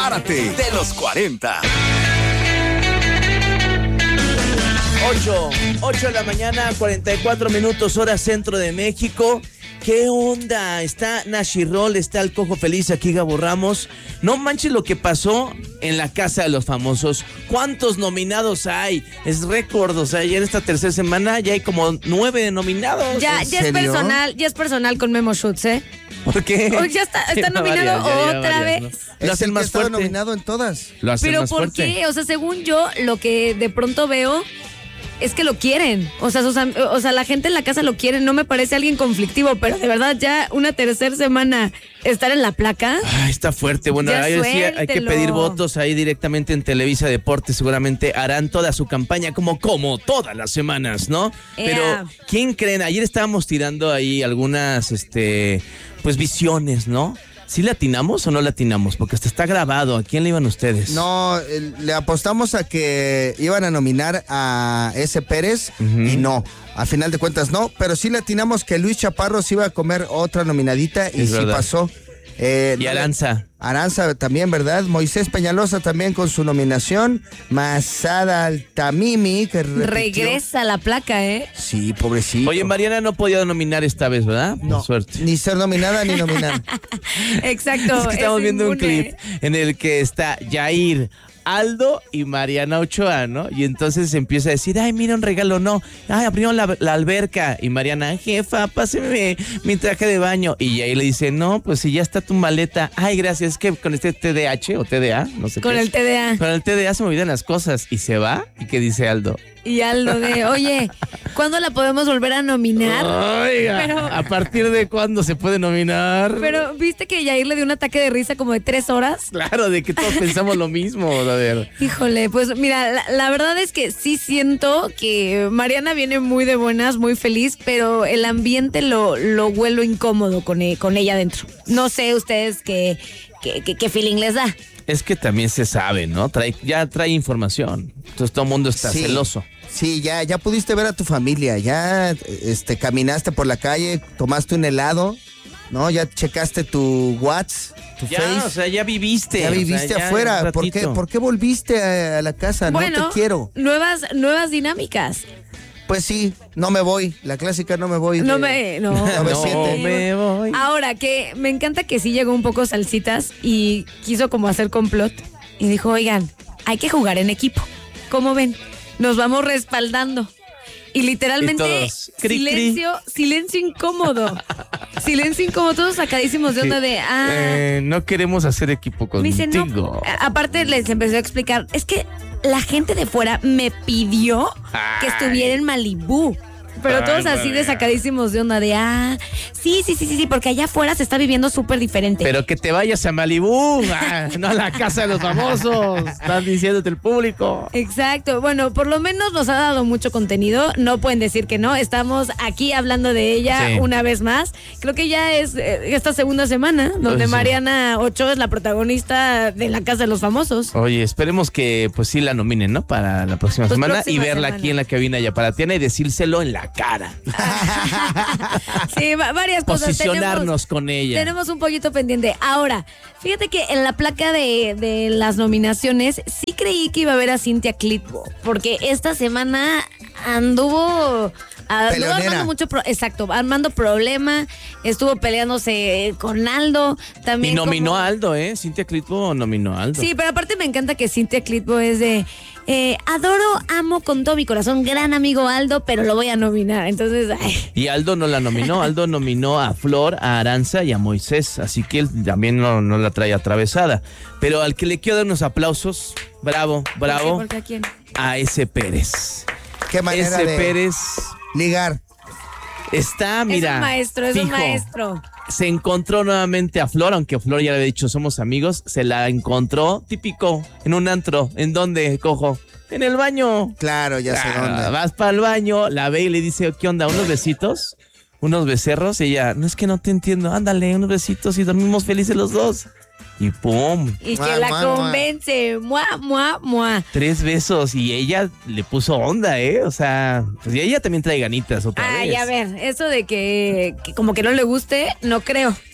Párate de los 40. 8 de la mañana, 44 minutos, hora centro de México. ¿Qué onda? Está Nashi Roll, está el Cojo Feliz, aquí Gabo Ramos. No manches lo que pasó en la Casa de los Famosos. ¿Cuántos nominados hay? Es récord, o sea, ya en esta tercera semana ya hay como 9 nominados. Ya es personal con Memo Schutz, ¿eh? ¿Por qué? Ya está nominado otra vez. ¿no? Es Lo hacen más estaba fuerte. nominado en todas. Lo hacen Pero más ¿por fuerte. qué? O sea, según yo, lo que de pronto veo es que lo quieren. O sea, la gente en la casa lo quiere. No me parece alguien conflictivo, pero de verdad ya una tercera semana estar en la placa. Ay, está fuerte. Bueno, Ya ahí decía, hay que suéltelo. pedir votos ahí directamente en Televisa Deportes. Seguramente harán toda su campaña como todas las semanas, ¿no? Pero, ¿quién creen? Ayer estábamos tirando ahí algunas, pues visiones, ¿no? ¿Sí le atinamos o no le atinamos? Porque hasta está grabado. ¿A quién le iban ustedes? No, le apostamos a que iban a nominar a S. Pérez y no. A final de cuentas no, pero sí le atinamos que Luis Chaparro se iba a comer otra nominadita y Es sí verdad. pasó. Y Aranza. Aranza también, ¿verdad? Moisés Peñalosa también con su nominación. Masada Altamimi, que repitió. Regresa a la placa, ¿eh? Sí, pobrecito. Oye, Mariana no podía nominar esta vez, ¿verdad? no, Por suerte. ni ser nominada ni nominada. Exacto. Es que estamos viendo un inmune. clip en el que está Yair, Aldo y Mariana Ochoa, ¿no? Y entonces se empieza a decir, ay, mira un regalo, no. Ay, abrieron la alberca. Y Mariana, jefa, páseme mi traje de baño. Y Yair le dice, no, pues si ya está tu maleta. Ay, gracias, es que con este TDAH o TDA, no sé Con qué el es. TDA. Con el TDA se me olvidan las cosas. Y se va. ¿Y qué dice Aldo? Y Aldo de, oye, ¿cuándo la podemos volver a nominar? Oiga, Pero- ¿a partir de cuándo se puede nominar? Pero, ¿viste que Yair le dio un ataque de risa como de 3 horas? Claro, de que todos pensamos lo mismo, a ver. Híjole, pues mira, la verdad es que sí siento que Mariana viene muy de buenas, muy feliz, pero el ambiente lo vuelvo incómodo con ella adentro. No sé ustedes qué feeling les da. Es que también se sabe, ¿no? Ya trae información. Entonces todo el mundo está Sí. celoso. Sí, ya pudiste ver a tu familia, ya caminaste por la calle, tomaste un helado, ¿no? Ya checaste tu WhatsApp, tu Ya, Face. o sea, ya viviste. Ya viviste o sea, ya afuera. un ¿Por ratito. qué volviste a la casa? Bueno, no te quiero. nuevas dinámicas. Pues sí, no me voy. La clásica no me voy. No de- me No siete. me voy. Ahora, que me encanta que sí llegó un poco Salsitas y quiso como hacer complot y dijo, oigan, hay que jugar en equipo. ¿Cómo ven? Nos vamos respaldando. Y literalmente, Y todos, cri, cri. silencio incómodo. Silencio incómodo, todos sacadísimos de onda de, no queremos hacer equipo me dice, contigo. no. Aparte les empezó a explicar, es que la gente de fuera me pidió que estuviera en Malibú. Pero Ay, todos así madre. de sacadísimos de onda de, sí, porque allá afuera se está viviendo súper diferente. Pero que te vayas a Malibú, no a la casa de los famosos. Están diciéndote el público. Exacto. Bueno, por lo menos nos ha dado mucho contenido. No pueden decir que no. Estamos aquí hablando de ella Sí. una vez más. Creo que ya es esta segunda semana donde Sí. Mariana Ochoa es la protagonista de La Casa de los Famosos. Oye, esperemos que pues sí la nominen, ¿no? Para la próxima Pues semana y próxima verla semana. aquí en la cabina yaparatiana y decírselo en la cara. Sí, varias cosas. Posicionarnos con ella. Tenemos un poquito pendiente. Ahora, fíjate que en la placa de las nominaciones sí creí que iba a ver a Cynthia Clitbo, porque esta semana anduvo Peleonera. armando mucho armando problema, estuvo peleándose con Aldo también. Y nominó como- a Aldo, ¿eh? Cintia Clitbo nominó a Aldo. Sí, pero aparte me encanta que Cynthia Clitbo es de adoro, amo con todo mi corazón, gran amigo Aldo, pero lo voy a nominar. Entonces, ay. Y Aldo no la nominó. Aldo nominó a Flor, a Aranza y a Moisés. Así que él también no la trae atravesada. Pero al que le quiero dar unos aplausos, bravo, ¿Por qué? ¿A quién? a ese Pérez. Qué manera Ese de Pérez ligar. está, mira. es un maestro, es un fijo. maestro. Se encontró nuevamente a Flor, aunque Flor ya le había dicho somos amigos. Se la encontró, típico, en un antro. ¿En dónde, cojo? En el baño. Claro, ya sé dónde. Vas para el baño, la ve y le dice, ¿qué onda? ¿Unos besitos? ¿Unos becerros? Y ella, no es que no te entiendo, ándale, unos besitos y dormimos felices los dos. Y ¡pum! Y que Mua, la mua, mua. convence. Mua. 3 besos y ella le puso onda, ¿eh? O sea, pues y ella también trae ganitas otra vez. Ay, a ver, eso de que como que no le guste, no creo.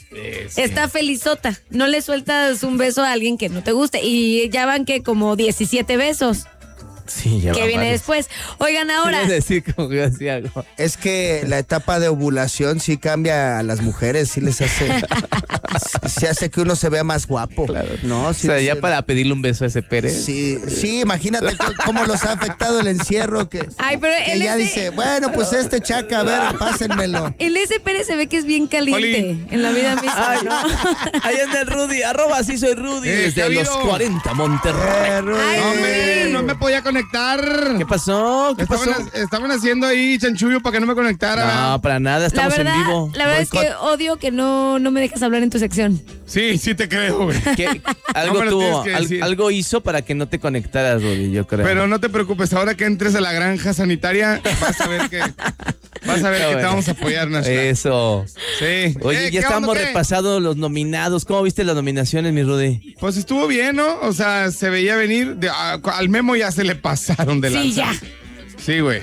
Está felizota. No le sueltas un beso a alguien que no te guste. Y ya van que como 17 besos. Sí, ya que va viene varios. después. Oigan, ahora. Quiero decir como que hacía algo. Es que la etapa de ovulación sí cambia a las mujeres, sí les hace. Sí hace que uno se vea más guapo. Claro. No, sí, O sea, ya sí. para pedirle un beso a ese Pérez. Sí, imagínate cómo los ha afectado el encierro. Que Pero ya dice, bueno, pues chaca, a ver, pásenmelo. El S. Pérez se ve que es bien caliente en la vida misma, Ay, ¿no? ahí anda el Rudy, @sí soy Rudy, desde ¿qué ha los habido? 40, Monterrey. Rudy. Ay, Hombre, sí. no me podía conectar. ¿Qué pasó? ¿Qué pasó? Estaban haciendo ahí chanchullo para que no me conectara. No, para nada, La estamos verdad, en vivo. la verdad es que odio que no me dejes hablar en tu sección. Sí, sí te creo, güey. Que algo me lo tuvo, tienes que decir. algo hizo para que no te conectaras, Rudy, yo creo. Pero no te preocupes, ahora que entres a la granja sanitaria, vas a ver que te vamos a apoyar, Nash. Eso. Sí. Oye, ¿qué ya estamos onda, qué? repasando los nominados. ¿Cómo viste las nominaciones, mi Rudy? Pues estuvo bien, ¿no? O sea, se veía venir. Al Memo ya se le pasaron de lanza. Sí, ya. Sí, güey.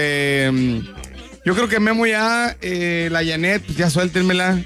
Yo creo que Memo ya, la Janet, pues ya suéltenmela.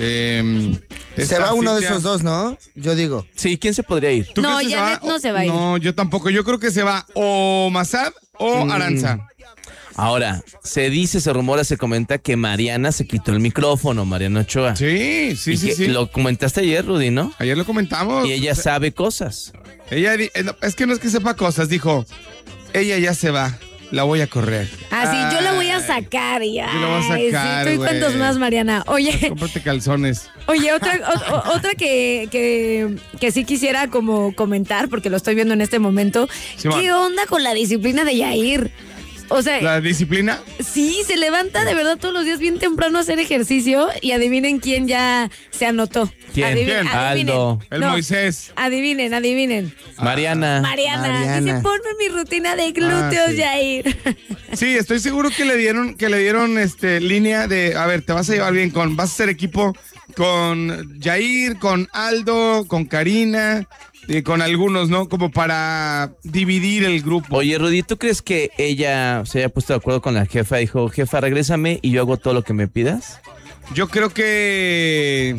Se va uno de esos dos, ¿no? Yo digo. Sí, ¿quién se podría ir? ¿Tú No, crees que Janet no se va a ir. No, yo tampoco. Yo creo que se va o Massad o Aranza. Ahora, se rumora, se comenta que Mariana se quitó el micrófono, Mariana Ochoa. Sí, Y que sí. lo comentaste ayer, Rudy, ¿no? Ayer lo comentamos. Y ella sabe cosas. Es que no es que sepa cosas, dijo, ella ya se va, la voy a correr. Así, yo la voy a sacar ya. Yo la voy a sacar, Sí, tú y güey. cuentos más, Mariana. Oye, Cómprate calzones. otra que sí quisiera como comentar, porque lo estoy viendo en este momento. Simón. ¿Qué onda con la disciplina de Yair? O sea, La disciplina. sí, se levanta de verdad todos los días bien temprano a hacer ejercicio y adivinen quién ya se anotó. ¿Quién? ¿Quién? Aldo. El Moisés. Adivinen. Mariana. Mariana. Dice, ponme mi rutina de glúteos, sí. Yair. Sí, estoy seguro que le dieron línea de, a ver, te vas a llevar bien vas a hacer equipo con Yair, con Aldo, con Karina, y con algunos, ¿no? Como para dividir el grupo. Oye, Rudy, ¿tú crees que ella se haya puesto de acuerdo con la jefa? Dijo, jefa, regrésame y yo hago todo lo que me pidas. Yo creo que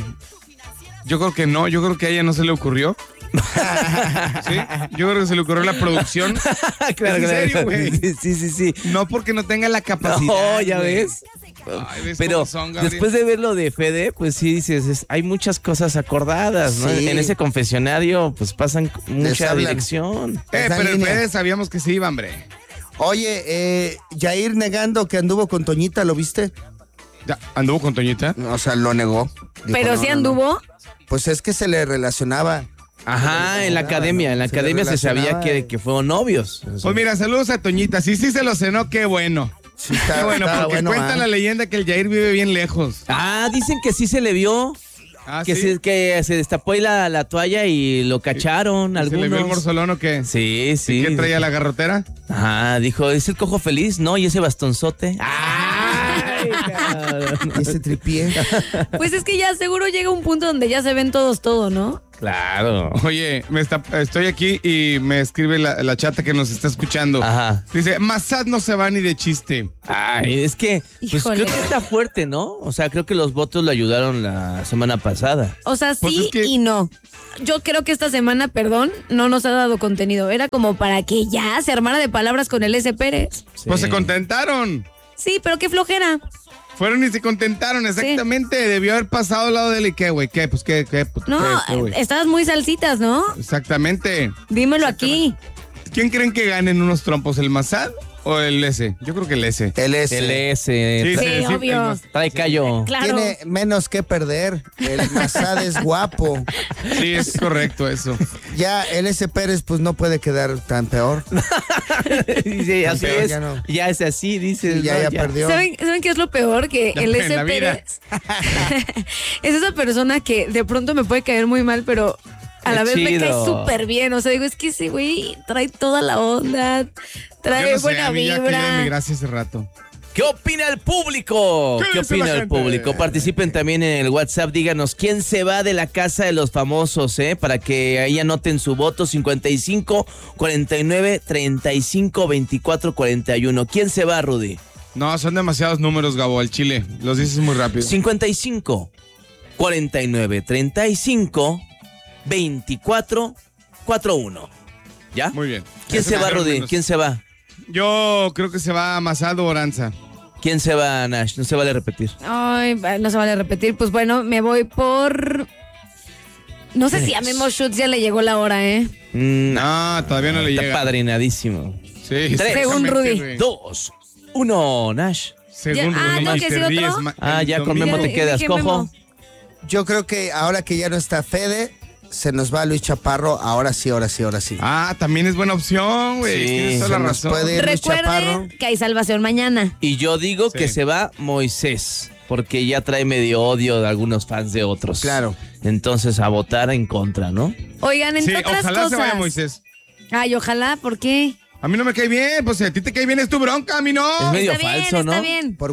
no, yo creo que a ella no se le ocurrió. ¿Sí? Yo creo que se le ocurrió la producción. Claro, ¿Es en serio, güey? Sí. No porque no tenga la capacidad. No, ya güey. ves. Ay, ¿ves Pero cómo son, Gabriel? después de ver lo de Fede, pues sí dices, hay muchas cosas acordadas, ¿no? Sí. En ese confesionario, pues pasan mucha hablan. dirección. Esa Pero el línea. Fede sabíamos que se iba, hombre. Oye, Yair negando que anduvo con Toñita, ¿lo viste? Ya, ¿anduvo con Toñita? O sea, lo negó. Dijo, Pero no, sí no, no. anduvo. Pues es que se le relacionaba. Ajá, en la academia. En la Se le academia se sabía relacionaba. que fueron novios. Pues mira, saludos a Toñita. Sí se lo cenó, qué bueno. Sí, está, Qué bueno, está porque bueno, cuenta la leyenda que el Yair vive bien lejos. Ah, dicen que sí se le vio. Ah, Que, ¿sí? que se destapó ahí la toalla y lo cacharon ¿Se le vio el algunos. morzolón o qué? Sí, sí. ¿Y qué traía la garrotera? Ajá, dijo, ¿es el cojo feliz? No, y ese bastonzote. ¡Ay, cabrón! Ese tripié. Pues es que ya seguro llega un punto donde ya se ven todos todo, ¿no? Claro. Oye, estoy aquí y me escribe la chata que nos está escuchando. Ajá. Dice, Massad no se va ni de chiste. Ay, es que, pues Híjole. creo que está fuerte, ¿no? O sea, creo que los votos lo ayudaron la semana pasada. O sea, Pues sí es que- y no. Yo creo que esta semana, perdón, no nos ha dado contenido. Era como para que ya se armara de palabras con el S. Pérez. Pues Sí. se contentaron. Sí, pero qué flojera. Fueron y se contentaron, exactamente. Debió haber pasado al lado de él y qué, güey, qué, pues qué, puto, No, qué, güey. estabas muy salsitas, ¿no? Exactamente. Dímelo aquí. ¿Quién creen que ganen unos trompos, el Massad o el S? Yo creo que el S. El S. El S. Sí, el obvio. Massad. Trae callo. Claro. Tiene menos que perder. El Massad es guapo. Sí, es correcto eso. Ya el S. Pérez pues no puede quedar tan peor. Dice, así Campeón, es. ya no. Ya es así, dice. Sí, ya perdió. ¿Saben qué es lo peor? Que el En S. la vida. Pérez es esa persona que de pronto me puede caer muy mal, pero a la Qué vez me cae chido. súper bien. O sea, digo, es que ese güey trae toda la onda, Yo trae no sé, buena a mí ya quería vibra. emigrarse hace rato. ¿Qué opina el público? ¿Qué ¿Qué dice opina la el gente? público? Participen también en el WhatsApp. Díganos quién se va de la casa de los famosos, para que ahí anoten su voto. 55 49 35 24 41. ¿Quién se va, Rudy? No, son demasiados números, Gabo, al Chile. Los dices muy rápido. 55 4935-2441. ¿Ya? Muy bien. ¿Quién Eso se va, dijeron Rudy? menos. ¿Quién se va? Yo creo que se va Amasado Oranza. ¿Quién se va, Nash? No se vale repetir. Ay, no se vale repetir. Pues bueno, me voy por... No sé si a Memo Schutz ya le llegó la hora, ¿eh? No, todavía no le Está llega. padrinadísimo. Sí, Según Rudy. güey. 2, 1, Nash. Según Ya- Rudy. ¿tengo que te decir ríes, otro? Ya con Memo te Ya quedas, dije cojo. Memo. Yo creo que ahora que ya no está Fede, se nos va Luis Chaparro. Ahora sí. Ah, también es buena opción, güey. Sí, Tienes toda se la nos razón. puede ir Luis Chaparro. Recuerden que hay salvación mañana. Y yo digo Sí. que se va Moisés, porque ya trae medio odio de algunos fans de otros. Claro. Entonces a votar en contra, ¿no? Oigan, Sí, entre otras ojalá cosas. se vaya Moisés. Ay, ojalá, ¿por qué? A mí no me cae bien, pues si a ti te cae bien es tu bronca, a mí no. Es medio Está falso, bien, ¿no? está bien. Por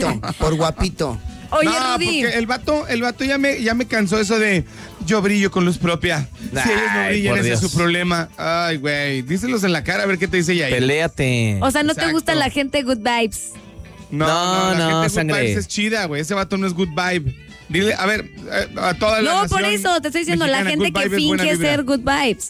guapito. Oye, No, Rudy. porque el vato ya me cansó eso de yo brillo con luz propia. Si ellos no Ay, brillan, por ese es Dios. su problema. Ay, güey, díselos en la cara a ver qué te dice Yair. Peléate. O sea, ¿no te Exacto. gusta la gente good vibes? No, No, la gente sangre. good vibes es chida, güey. Ese vato no es good vibe. Dile, a ver, a toda la No, por nación eso te estoy diciendo, la mexicana, gente good que vibe es buena finge vibra. ser good vibes.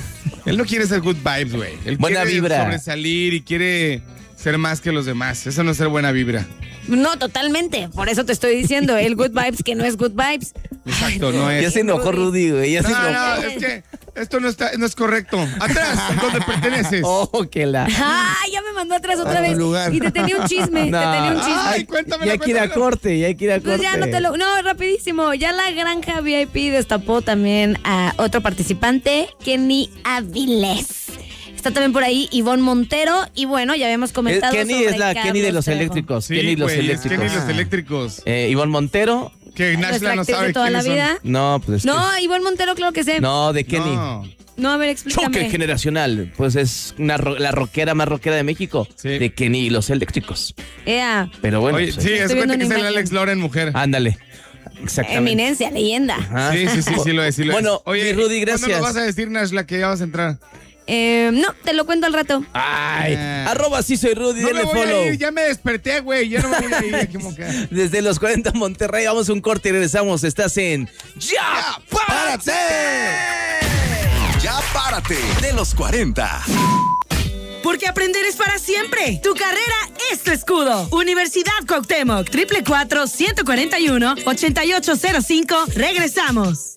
Él no quiere ser good vibes, güey. Él Buena quiere vibra. sobresalir y quiere ser más que los demás. Eso no es ser buena vibra. No, totalmente. Por eso te estoy diciendo, el good vibes que no es good vibes. Exacto, no Ya es. se enojó Rudy, güey. Ya se enojó. No, es que esto no es correcto. Atrás, donde perteneces. Oh, que la. ¡Ah! Ya me mandó atrás otra A tu vez. lugar. Y te tenía un chisme. No. Te tenía un chisme. Ay, cuéntamelo, Ya hay que ir a cuéntamelo. corte, ya hay que ir a corte. Pues ya no te lo. No, rapidísimo. Ya la granja VIP destapó también a otro participante, Kenny Avilés. Está también por ahí Ivonne Montero. Y bueno, ya habíamos comentado. Kenny sobre es la Carlos Kenny de los Trejo. eléctricos. Sí, Kenny los güey, es eléctricos. Kenny los eléctricos. Ivonne Montero. Que Nuestra Nashla no actriz sabe de toda la quiénes son. vida. No, pues. No, Ivonne Montero, claro que sé. No, de Kenny. No. A ver, Choque explícame. generacional. Pues es la rockera más rockera de México. Sí. De Kenny y los eléctricos. Ea, Pero bueno, Oye, pues, sí, es Estoy cuenta viendo que una es el imagen. Alex Loren mujer. ándale. Exactamente. eminencia, leyenda. Ajá. Sí lo es. Bueno, Oye, mi Rudy, ¿cuándo gracias. nos vas a decir, Nashla, que ya vas a entrar? No, te lo cuento al rato. Ay, Ah. arroba sí soy Rudy, No denle me voy follow. a ir, ya me desperté, güey. Ya no me voy a ir. Como que... Desde los 40 Monterrey, vamos a un corte y regresamos. Estás en ¡Ya! ¡Párate! Ya párate de los 40. Porque aprender es para siempre. Tu carrera es tu escudo. Universidad Cuauhtémoc, 444-141-8805. Regresamos.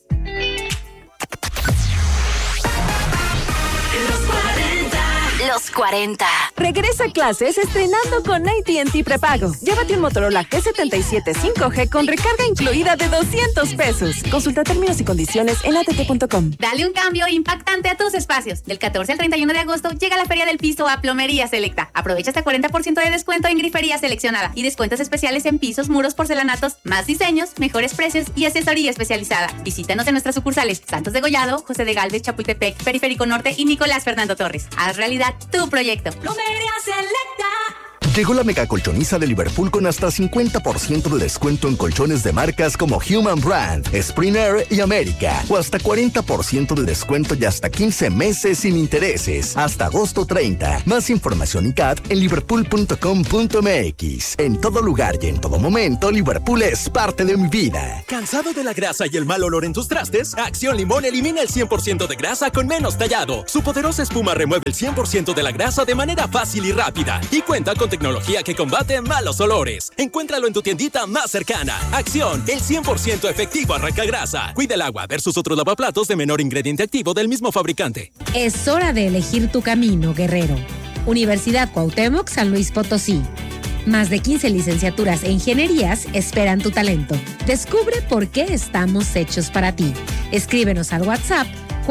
Los 40. Regresa a clases estrenando con AT&T Prepago. Llévate un Motorola G77 5G con recarga incluida de $200. Consulta términos y condiciones en att.com. Dale un cambio impactante a tus espacios. Del 14 al 31 de agosto llega la Feria del Piso a Plomería Selecta. Aprovecha hasta 40% de descuento en grifería seleccionada y descuentos especiales en pisos, muros, porcelanatos, más diseños, mejores precios y asesoría especializada. Visítanos en nuestras sucursales Santos de Gollado, José de Galvez, Chapultepec, Periférico Norte y Nicolás Fernando Torres. Haz realidad tu proyecto. Plomería Selecta. Llegó la mega colchoniza de Liverpool con hasta 50% de descuento en colchones de marcas como Human Brand, Springer y América. O hasta 40% de descuento y hasta 15 meses sin intereses. Hasta agosto 30. Más información y CAT en liverpool.com.mx. En todo lugar y en todo momento, Liverpool es parte de mi vida. ¿Cansado de la grasa y el mal olor en tus trastes? Acción Limón elimina el 100% de grasa con menos tallado. Su poderosa espuma remueve el 100% de la grasa de manera fácil y rápida. Y cuenta con tecnología que combate malos olores. Encuéntralo en tu tiendita más cercana. Acción, el 100% efectivo arranca grasa. Cuida el agua versus otros lavaplatos de menor ingrediente activo del mismo fabricante. Es hora de elegir tu camino, guerrero. Universidad Cuauhtémoc, San Luis Potosí. Más de 15 licenciaturas e ingenierías esperan tu talento. Descubre por qué estamos hechos para ti. Escríbenos al WhatsApp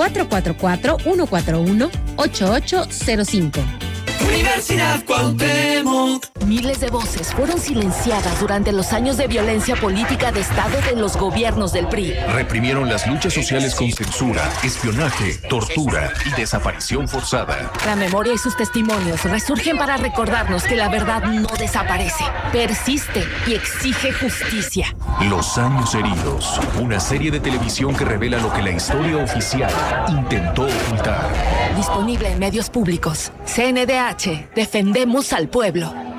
444-141-8805. Universidad Cuauhtémoc. Miles de voces fueron silenciadas durante los años de violencia política de Estado de los gobiernos del PRI. Reprimieron las luchas sociales con censura, espionaje, tortura y desaparición forzada. La memoria y sus testimonios resurgen para recordarnos que la verdad no desaparece, persiste y exige justicia. Los años heridos, una serie de televisión que revela lo que la historia oficial intentó ocultar. Disponible en medios públicos. CNDH, defendemos al pueblo.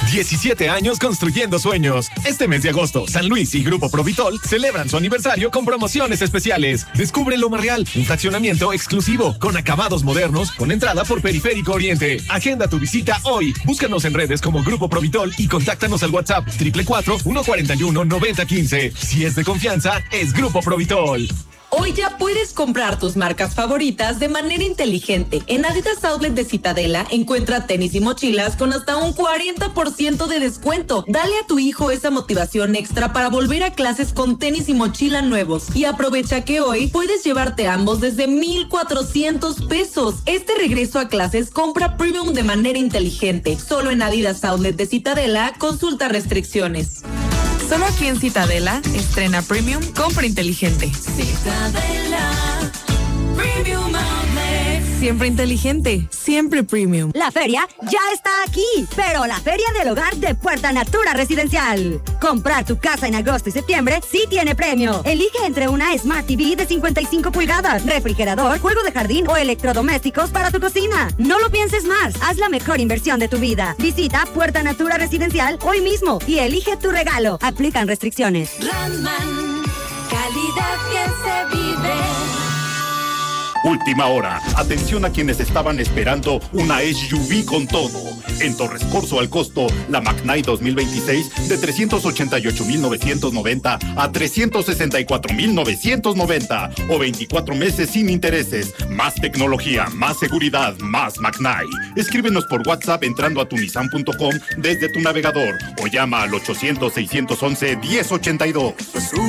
17 años construyendo sueños. Este mes de agosto, San Luis y Grupo Provitol celebran su aniversario con promociones especiales. Descubre Loma Real, un fraccionamiento exclusivo, con acabados modernos, con entrada por Periférico Oriente. Agenda tu visita hoy. Búscanos en redes como Grupo Provitol y contáctanos al WhatsApp 444-141-9015. Si es de confianza, es Grupo Provitol. Hoy ya puedes comprar tus marcas favoritas de manera inteligente. En Adidas Outlet de Citadela encuentra tenis y mochilas con hasta un 40% de descuento. Dale a tu hijo esa motivación extra para volver a clases con tenis y mochila nuevos. Y aprovecha que hoy puedes llevarte ambos desde 1,400 pesos. Este regreso a clases compra Premium de manera inteligente. Solo en Adidas Outlet de Citadela, consulta restricciones. Solo aquí en Citadela, estrena Premium, compra inteligente. Citadela, Premium Outlet. Siempre inteligente, siempre premium. La feria ya está aquí, pero la Feria del Hogar de Puerta Natura Residencial. Comprar tu casa en agosto y septiembre sí tiene premio. Elige entre una Smart TV de 55 pulgadas, refrigerador, juego de jardín o electrodomésticos para tu cocina. No lo pienses más, haz la mejor inversión de tu vida. Visita Puerta Natura Residencial hoy mismo y elige tu regalo. Aplican restricciones. Rattman, calidad que se vive. Última hora. Atención a quienes estaban esperando una SUV con todo. En Torres Corso al costo, la McKnight 2026 de 388,990 a 364,990 o 24 meses sin intereses. Más tecnología, más seguridad, más McKnight. Escríbenos por WhatsApp entrando a tunisan.com desde tu navegador o llama al 800-611-1082.